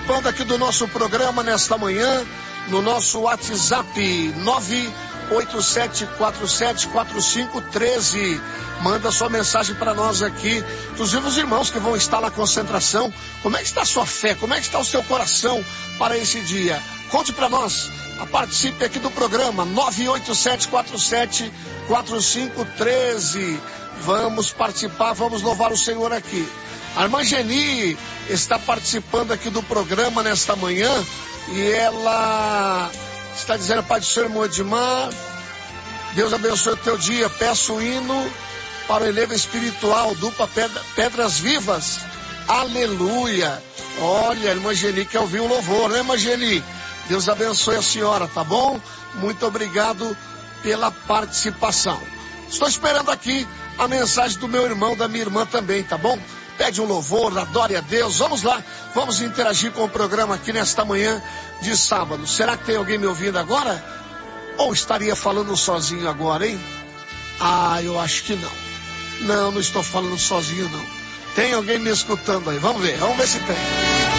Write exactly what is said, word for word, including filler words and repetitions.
participando aqui do nosso programa nesta manhã, no nosso WhatsApp nove oito sete quatro sete quatro cinco um três. Manda sua mensagem para nós aqui, inclusive os irmãos que vão estar na concentração. Como é que está a sua fé? Como é que está o seu coração para esse dia? Conte para nós. Participe aqui do programa nove oito sete quatro sete quatro cinco um três. Vamos participar, vamos louvar o Senhor aqui. A irmã Geni está participando aqui do programa nesta manhã e ela está dizendo: Pai do Senhor, irmão Edmar, Deus abençoe o teu dia. Peço o hino para o elevo espiritual, dupla pedra, Pedras Vivas. Aleluia. Olha, a irmã Geni quer ouvir o louvor, né, irmã Geni? Deus abençoe a senhora, tá bom? Muito obrigado pela participação. Estou esperando aqui a mensagem do meu irmão, da minha irmã também, tá bom? Pede um louvor, adore a Deus. Vamos lá, vamos interagir com o programa aqui nesta manhã de sábado. Será que tem alguém me ouvindo agora? Ou estaria falando sozinho agora, hein? Ah, eu acho que não. Não, não estou falando sozinho, não. Tem alguém me escutando aí? Vamos ver, vamos ver se tem.